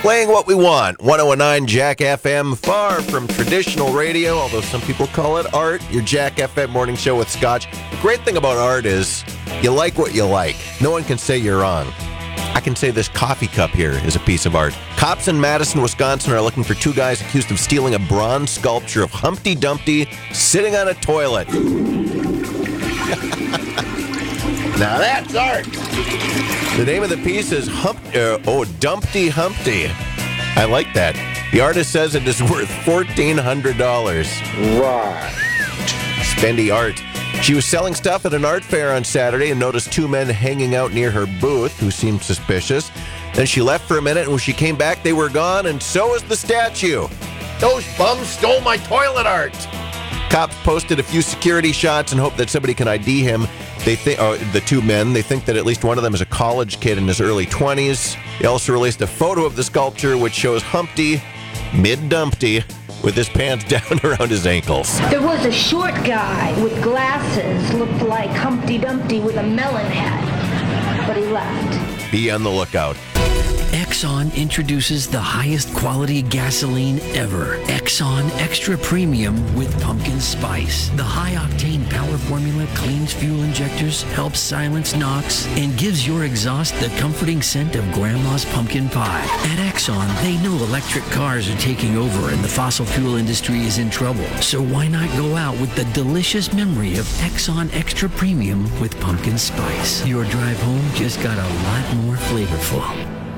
Playing what we want. 1019 Jack FM, far from traditional radio, although some people call it art. Your Jack FM morning show with Scotch. The great thing about art is you like what you like. No one can say you're wrong. I can say this coffee cup here is a piece of art. Cops in Madison, Wisconsin are looking for two guys accused of stealing a bronze sculpture of Humpty Dumpty sitting on a toilet. Now that's art. The name of the piece is Dumpty Humpty. I like that. The artist says it is worth $1,400. Right. Spendy art. She was selling stuff at an art fair on Saturday and noticed two men hanging out near her booth who seemed suspicious. Then she left for a minute, and when she came back, they were gone, and so was the statue. Those bums stole my toilet art. Cops posted a few security shots and hope that somebody can ID him. They think the two men. They think that at least one of them is a college kid in his early 20s. They also released a photo of the sculpture, which shows Humpty, mid-Dumpty, with his pants down around his ankles. There was a short guy with glasses, looked like Humpty Dumpty with a melon hat, but he left. Be on the lookout. Exxon introduces the highest quality gasoline ever. Exxon Extra Premium with pumpkin spice. The high-octane power formula cleans fuel injectors, helps silence NOx, and gives your exhaust the comforting scent of Grandma's pumpkin pie. At Exxon, they know electric cars are taking over and the fossil fuel industry is in trouble. So why not go out with the delicious memory of Exxon Extra Premium with pumpkin spice? Your drive home just got a lot more flavorful.